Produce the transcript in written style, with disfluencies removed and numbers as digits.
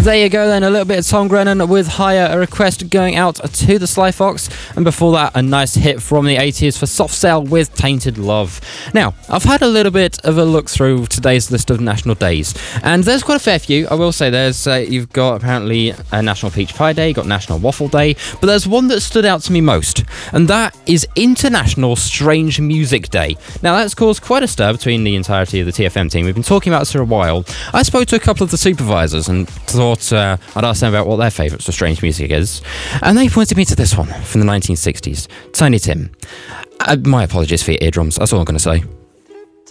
There you go then, a little bit of Tom Grennan with Higher, a request going out to the Sly Fox, and before that a nice hit from the 80s for Soft Cell with Tainted Love. Now, I've had a little bit of a look through today's list of national days, and there's quite a fair few. I will say there's you've got apparently a National Peach Pie Day, you've got National Waffle Day, but there's one that stood out to me most, and that is International Strange Music Day. Now that's caused quite a stir between the entirety of the TFM team. We've been talking about this for a while. I spoke to a couple of the supervisors and thought I'd ask them about what their favourites for strange music is, and they pointed me to this one from the 1960s, Tiny Tim. My apologies for your eardrums, that's all I'm going to say.